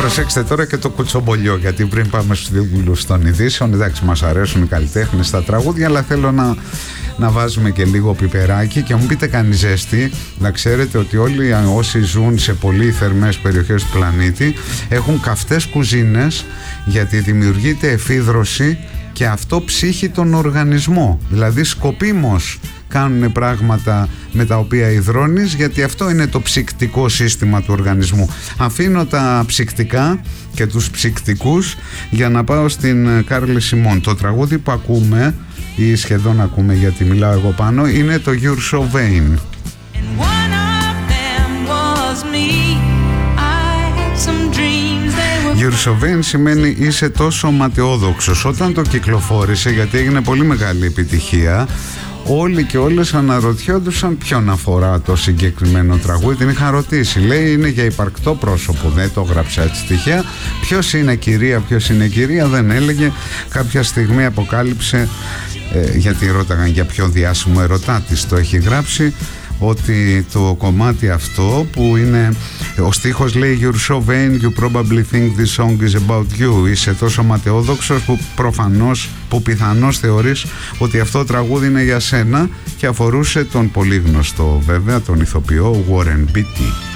Προσέξτε τώρα και το κουτσομπολιό, γιατί πριν πάμε στους τίτλους των ειδήσεων, εντάξει, μας αρέσουν οι καλλιτέχνες στα τραγούδια, αλλά θέλω να βάζουμε και λίγο πιπεράκι και μου πείτε κανεί ζέστη. Να ξέρετε ότι όλοι όσοι ζουν σε πολύ θερμές περιοχές του πλανήτη έχουν καυτές κουζίνες, γιατί δημιουργείται εφίδρωση και αυτό ψύχει τον οργανισμό. Δηλαδή σκοπίμως κάνουν πράγματα με τα οποία υδρώνεις, γιατί αυτό είναι το ψυκτικό σύστημα του οργανισμού. Αφήνω τα ψυκτικά και τους ψυκτικούς για να πάω στην Κάρλι Σιμών. Το τραγούδι που ακούμε, ή σχεδόν ακούμε γιατί μιλάω εγώ πάνω, είναι το You're So Vain. You're So Vain σημαίνει είσαι τόσο ματαιόδοξος. Όταν το κυκλοφόρησε, γιατί έγινε πολύ μεγάλη επιτυχία, όλοι και όλες αναρωτιόντουσαν ποιον αφορά το συγκεκριμένο τραγούδι. Την είχαν ρωτήσει, λέει είναι για υπαρκτό πρόσωπο, δεν το έγραψε έτσι τυχαία. Ποιος είναι κυρία, ποιος είναι κυρία, δεν έλεγε. Κάποια στιγμή αποκάλυψε, γιατί ρώταγαν για ποιο διάσημο ερωτά της το έχει γράψει, ότι το κομμάτι αυτό που είναι, ο στίχος λέει You're so vain, you probably think this song is about you. Είσαι τόσο ματαιόδοξος που πιθανώς θεωρείς ότι αυτό το τραγούδι είναι για σένα, και αφορούσε τον πολύ γνωστό βέβαια τον ηθοποιό Warren Beatty.